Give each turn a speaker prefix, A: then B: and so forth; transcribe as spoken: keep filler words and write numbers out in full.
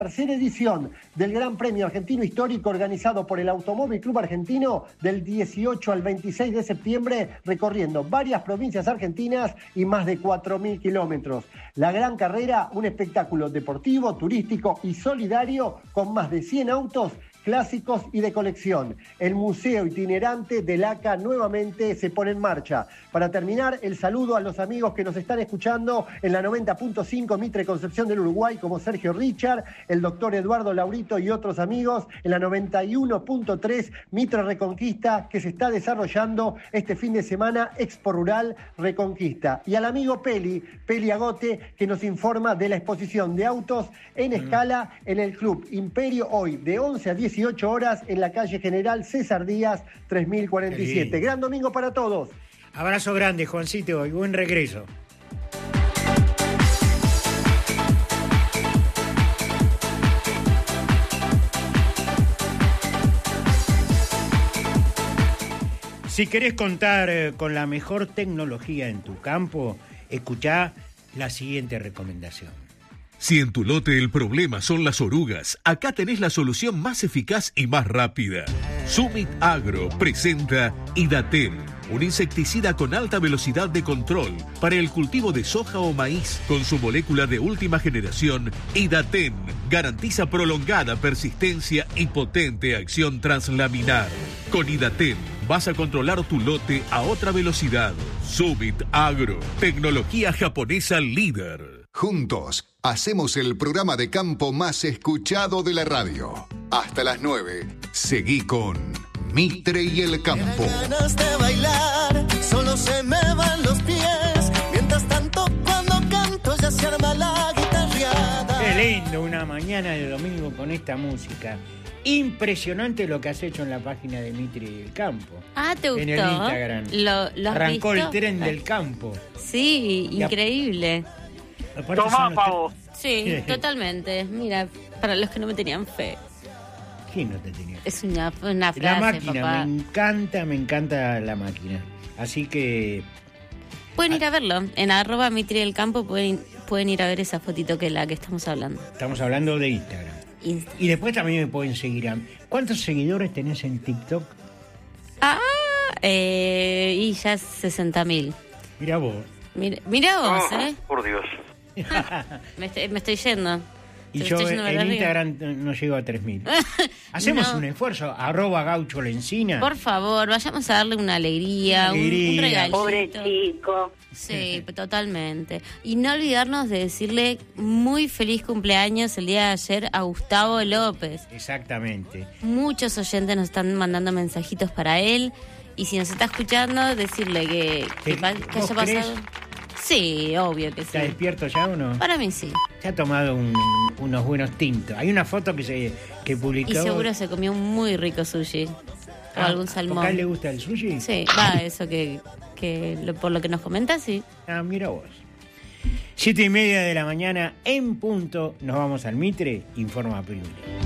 A: Tercera edición del Gran Premio Argentino Histórico organizado por el Automóvil Club Argentino del dieciocho al veintiséis de septiembre, recorriendo varias provincias argentinas y más de cuatro mil kilómetros. La gran carrera, un espectáculo deportivo, turístico y solidario con más de cien autos clásicos y de colección. El Museo Itinerante del A C A nuevamente se pone en marcha. Para terminar, el saludo a los amigos que nos están escuchando en la noventa punto cinco Mitre Concepción del Uruguay, como Sergio Richard, el doctor Eduardo Laurito y otros amigos en la noventa y uno punto tres Mitre Reconquista, que se está desarrollando este fin de semana, Expo Rural Reconquista. Y al amigo Peli, Peli Agote, que nos informa de la exposición de autos en escala en el Club Imperio hoy de once a dieciocho horas en la calle General César Díaz tres mil cuarenta y siete. Gran domingo para todos.
B: Abrazo grande, Juancito, y buen regreso. Si querés contar eh, con la mejor tecnología en tu campo, escuchá la siguiente recomendación.
C: Si en tu lote el problema son las orugas, acá tenés la solución más eficaz y más rápida. Summit Agro presenta Idaten, un insecticida con alta velocidad de control para el cultivo de soja o maíz. Con su molécula de última generación, Idaten garantiza prolongada persistencia y potente acción translaminar. Con Idaten vas a controlar tu lote a otra velocidad. Summit Agro, tecnología japonesa líder.
D: Juntos, hacemos el programa de campo más escuchado de la radio. Hasta las nueve, seguí con Mitre y el Campo.
E: Me dan ganas de bailar, solo se me van los pies. Mientras tanto, cuando canto ya se arma la guitarreada.
B: Qué lindo, una mañana de domingo con esta música. Impresionante lo que has hecho en la página de Mitre y el Campo.
F: Ah, ¿te gustó?
B: En el Instagram.
F: ¿Lo, lo has
B: Arrancó
F: visto?
B: el tren del campo.
F: Sí,
B: Y a-
F: increíble.
B: Aparte
G: Tomá,
B: son los
G: pavo.
F: Sí, totalmente. Mira, para los que no me tenían fe.
B: tre- ¿Quién no te tenía?
F: Es una, una frase,
B: La máquina,
F: papá.
B: me encanta, me encanta la máquina. Así que
F: Pueden ir a verlo. En arroba Mitre del Campo pueden, pueden ir a ver esa fotito que es la que estamos hablando.
B: estamos hablando de Instagram.
F: Inst-
B: Y después también me pueden seguir a... ¿Cuántos seguidores tenés en TikTok?
F: Ah, eh, y ya sesenta mil.
B: Mira vos.
F: Mira, mira vos,
G: Ah,
F: ¿eh?
G: por Dios.
F: Me estoy, me estoy yendo.
B: Y
F: Me
B: yo
F: estoy
B: en
F: yendo para arriba.
B: Instagram no llego a tres mil. Hacemos
F: No.
B: un esfuerzo. Arroba Gaucho Lencina.
F: Por favor, vayamos a darle una alegría, un- un,
B: Alegría.
F: regalito.
H: Pobre chico.
F: Sí, totalmente. Y no olvidarnos de decirle muy feliz cumpleaños el día de ayer a Gustavo López.
B: Exactamente.
F: Muchos oyentes nos están mandando mensajitos para él. Y si nos está escuchando, decirle que, que,
B: ¿Te-
F: pa- que
B: vos
F: haya
B: crees?
F: pasado. Sí, obvio que sí.
B: ¿Está despierto ya o no?
F: Para mí sí.
B: Se ha tomado un- unos buenos tintos. Hay una foto que se que publicó.
F: Y seguro se comió un muy rico sushi. O
B: Ah,
F: algún
B: ¿porque a él
F: salmón.
B: le gusta el sushi?
F: Sí, va, eso que, que lo- por lo que nos comentas, sí.
B: Ah, mira vos. Siete y media de la mañana en punto. Nos vamos al Mitre. Informa primero.